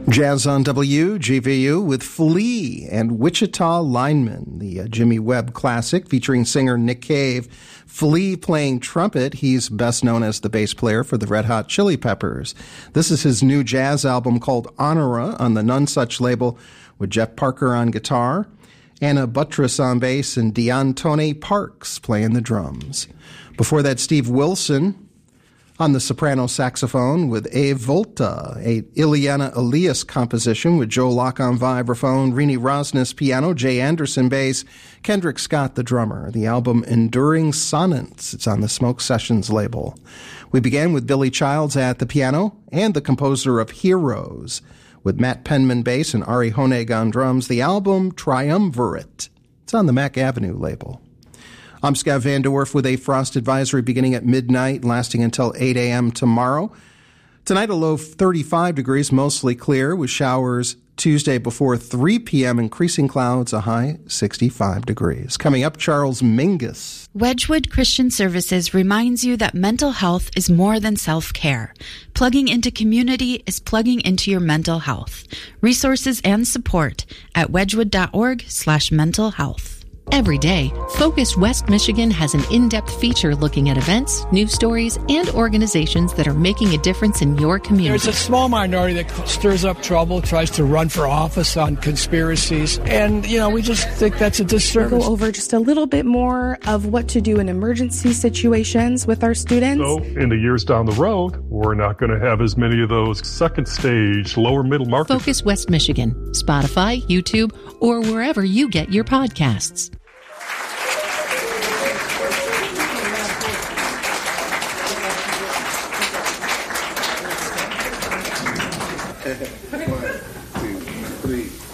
Jazz on WGVU with Flea and Wichita Lineman, the Jimmy Webb classic featuring singer Nick Cave. Flea playing trumpet. He's best known as the bass player for the Red Hot Chili Peppers. This is his new jazz album called Honora on the None Such label with Jeff Parker on guitar, Anna Buttress on bass, and Deontone Parks playing the drums. Before that, Steve Wilson on the soprano saxophone with A Volta, a Ileana Elias composition with Joe Locke on vibraphone, Rini Rosnes piano, Jay Anderson bass, Kendrick Scott the drummer. The album Enduring Sonnets, it's on the Smoke Sessions label. We began with Billy Childs at the piano and the composer of Heroes with Matt Penman bass and Ari Honig on drums. The album Triumvirate, it's on the Mack Avenue label. I'm Scott Van Dorf with a frost advisory beginning at midnight, lasting until 8 a.m. tomorrow. Tonight, a low of 35 degrees, mostly clear, with showers Tuesday before 3 p.m., increasing clouds, a high 65 degrees. Coming up, Charles Mingus. Wedgwood Christian Services reminds you that mental health is more than self-care. Plugging into community is plugging into your mental health. Resources and support at wedgwood.org/mental health. Every day, Focus West Michigan has an in-depth feature looking at events, news stories, and organizations that are making a difference in your community. There's a small minority that stirs up trouble, tries to run for office on conspiracies, and, we just think that's a disservice. Go over just a little bit more of what to do in emergency situations with our students. So, in the years down the road, we're not going to have as many of those second stage, lower middle market. Focus West Michigan, Spotify, YouTube, or wherever you get your podcasts. One, two, three.